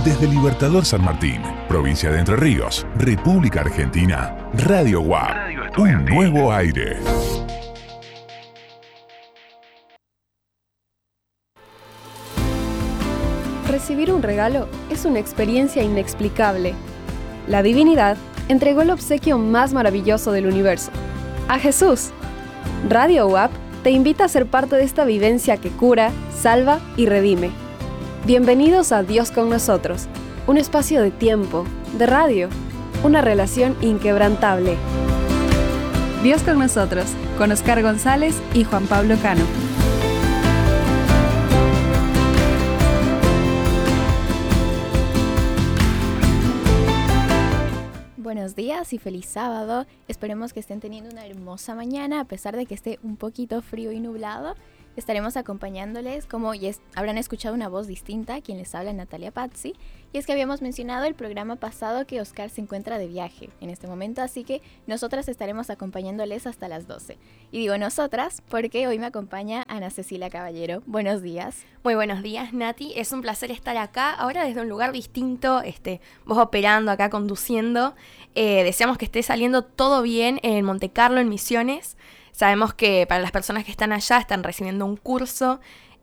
Desde Libertador San Martín, provincia de Entre Ríos, República Argentina, Radio UAP, un nuevo aire. Recibir un regalo es una experiencia inexplicable. La divinidad entregó el obsequio más maravilloso del universo, a Jesús. Radio UAP te invita a ser parte de esta vivencia que cura, salva y redime. Bienvenidos a Dios con nosotros, un espacio de tiempo, de radio, una relación inquebrantable. Dios con nosotros, con Oscar González y Juan Pablo Cano. Buenos días y feliz sábado. Esperemos que estén teniendo una hermosa mañana a pesar de que esté un poquito frío y nublado. Estaremos acompañándoles, como ya habrán escuchado una voz distinta, quien les habla Natalia Pazzi. Y es que habíamos mencionado el programa pasado que Oscar se encuentra de viaje en este momento, así que nosotras estaremos acompañándoles hasta las 12. Y digo nosotras porque hoy me acompaña Ana Cecilia Caballero. Buenos días. Muy buenos días, Nati. Es un placer estar acá, ahora desde un lugar distinto, vos operando acá, conduciendo. Deseamos que esté saliendo todo bien en Monte Carlo, en Misiones. Sabemos que para las personas que están allá están recibiendo un curso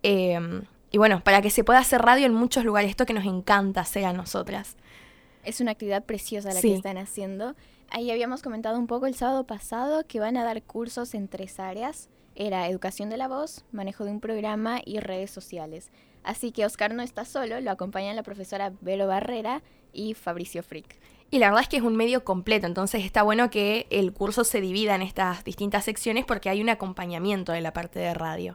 y bueno, para que se pueda hacer radio en muchos lugares, esto que nos encanta hacer a nosotras. Es una actividad preciosa la Sí. que están haciendo. Ahí habíamos comentado un poco el sábado pasado que van a dar cursos en 3 áreas. Era educación de la voz, manejo de un programa y redes sociales. Así que Oscar no está solo, lo acompañan la profesora Vero Barrera y Fabricio Frick. Y la verdad es que es un medio completo, entonces está bueno que el curso se divida en estas distintas secciones porque hay un acompañamiento de la parte de radio.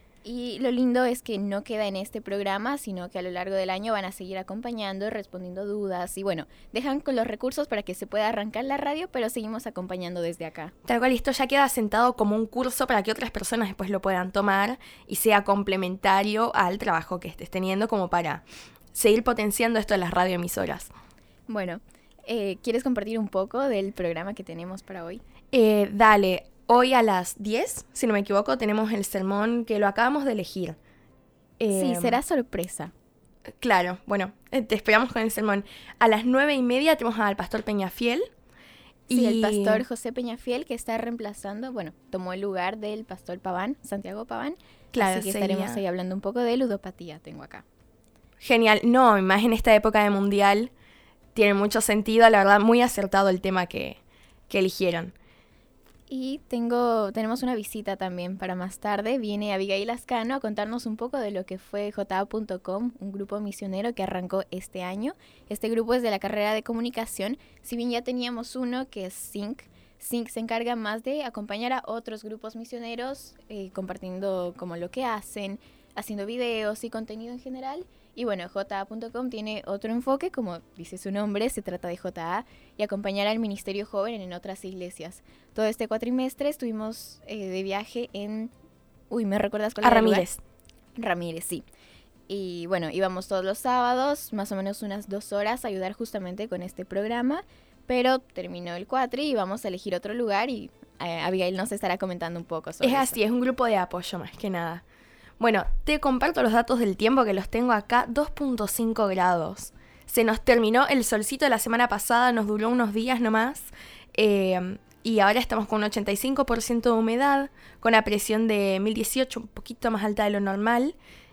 Y lo lindo es que no queda en este programa, sino que a lo largo del año van a seguir acompañando, respondiendo dudas y bueno, dejan con los recursos para que se pueda arrancar la radio, pero seguimos acompañando desde acá. Tal cual, esto ya queda sentado como un curso para que otras personas después lo puedan tomar y sea complementario al trabajo que estés teniendo como para seguir potenciando esto de las radioemisoras. Bueno, ¿quieres compartir un poco del programa que tenemos para hoy? Dale, hoy a las 10, si no me equivoco, tenemos el sermón que lo acabamos de elegir. Sí, será sorpresa. Claro, bueno, te esperamos con el sermón. A las 9:30 tenemos al pastor Peñafiel. Sí, el pastor José Peñafiel, que está reemplazando, bueno, tomó el lugar del pastor Paván, Santiago Paván. Claro, así que estaremos ahí hablando un poco de ludopatía, tengo acá. Genial, no, más en esta época de mundial tiene mucho sentido, la verdad, muy acertado el tema que eligieron. Y tenemos una visita también para más tarde. Viene Abigail Ascano a contarnos un poco de lo que fue JA.com, un grupo misionero que arrancó este año. Este grupo es de la carrera de comunicación. Si bien ya teníamos uno que es Sync. Sync se encarga más de acompañar a otros grupos misioneros, compartiendo como lo que hacen, haciendo videos y contenido en general. Y bueno, JA.com tiene otro enfoque, como dice su nombre, se trata de JA y acompañar al ministerio joven en otras iglesias. Todo este cuatrimestre estuvimos de viaje en... ¿me recuerdas cuál era el lugar? Ramírez, sí. Y bueno, íbamos todos los sábados, más o menos unas 2 horas, a ayudar justamente con este programa, pero terminó el cuatri y vamos a elegir otro lugar y Abigail nos estará comentando un poco sobre eso. Es así, es un grupo de apoyo más que nada. Bueno, te comparto los datos del tiempo que los tengo acá, 2.5 grados. Se nos terminó el solcito de la semana pasada, nos duró unos días nomás, y ahora estamos con un 85% de humedad, con una presión de 1018, un poquito más alta de lo normal,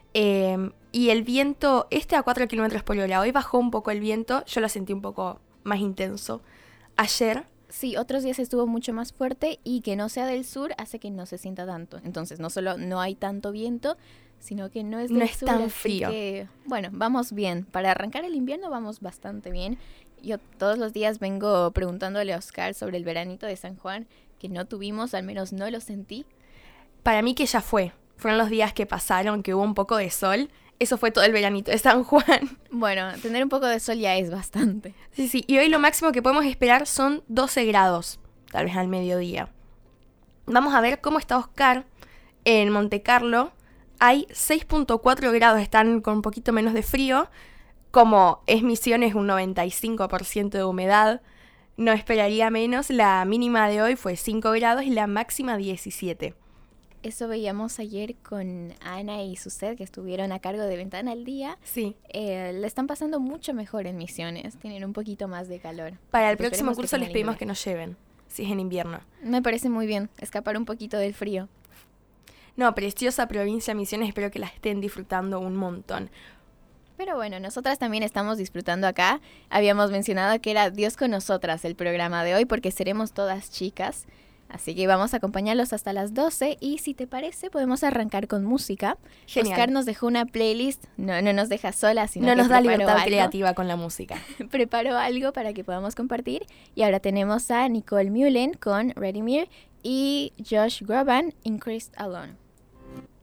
y el viento a 4 km por hora. Hoy bajó un poco el viento, yo lo sentí un poco más intenso ayer. Sí, otros días estuvo mucho más fuerte y que no sea del sur hace que no se sienta tanto. Entonces, no solo no hay tanto viento, sino que no es del sur. No es tan frío. Que, bueno, vamos bien. Para arrancar el invierno vamos bastante bien. Yo todos los días vengo preguntándole a Oscar sobre el veranito de San Juan, que no tuvimos, al menos no lo sentí. Para mí que ya fueron los días que pasaron, que hubo un poco de sol. Eso fue todo el veranito de San Juan. Bueno, tener un poco de sol ya es bastante. Sí, y hoy lo máximo que podemos esperar son 12 grados, tal vez al mediodía. Vamos a ver cómo está Oscar en Monte Carlo. Hay 6.4 grados, están con un poquito menos de frío. Como es Misiones, un 95% de humedad, no esperaría menos. La mínima de hoy fue 5 grados y la máxima 17. Eso veíamos ayer con Ana y Suset, que estuvieron a cargo de Ventana al Día. Sí. Le están pasando mucho mejor en Misiones, tienen un poquito más de calor. Para el Esperemos próximo que curso sea les un pedimos lindo que nos lleven, si es en invierno. Me parece muy bien, escapar un poquito del frío. No, preciosa provincia Misiones, espero que la estén disfrutando un montón. Pero bueno, nosotras también estamos disfrutando acá. Habíamos mencionado que era Dios con nosotras el programa de hoy porque seremos todas chicas. Así que vamos a acompañarlos hasta las 12 y si te parece podemos arrancar con música. Genial. Oscar nos dejó una playlist, no nos deja solas, sino No que nos da preparó libertad algo. creativa con la música. Preparó algo para que podamos compartir. Y ahora tenemos a Nicole Mullen con Ready Mir y Josh Groban, Increased Alone.